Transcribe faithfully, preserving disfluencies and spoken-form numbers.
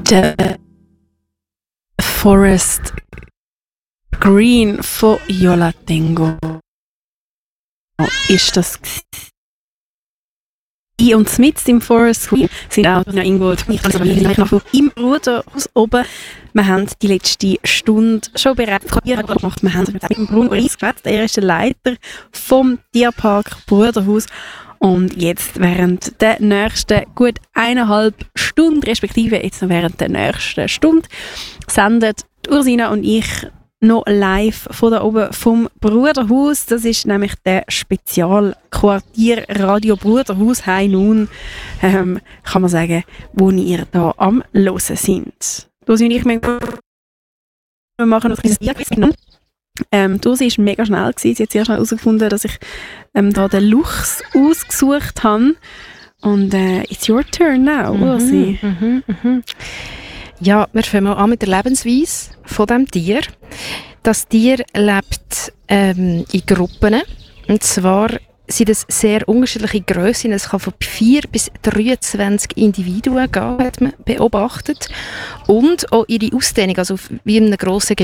der Forest Green von Yo La Tengo ist das gewesen. Und mitten im Forest Green sind auch noch irgendwo noch im Bruderhaus oben. Wir haben die letzte Stunde schon bereits gemacht. Wir haben mit dem Bruno Reis geredet. Er ist der Leiter vom Tierpark Bruderhaus. Und jetzt während der nächsten gut eineinhalb Stunden, respektive jetzt noch während der nächsten Stunde, sendet Ursina und ich noch live von da oben vom Bruderhaus. Das ist nämlich der Spezialquartier Radio Bruderhaus High Noon, ähm, kann man sagen, wo ihr da am Hören sind. Dosi und ich, wir machen noch ein bisschen Tierquiz. Ähm, Dosi war mega schnell gewesen. Sie hat sehr schnell herausgefunden, dass ich ähm, da den Luchs ausgesucht habe. Und äh, it's your turn now, mhm, Ursi. Mhm, mhm. Ja, wir fangen mal an mit der Lebensweise von diesem Tier. Das Tier lebt ähm, in Gruppen. Und zwar sind es sehr unterschiedliche Grössen. Es kann von vier bis dreiundzwanzig Individuen gehen, hat man beobachtet. Und auch ihre Ausdehnung, also wie in einem grossen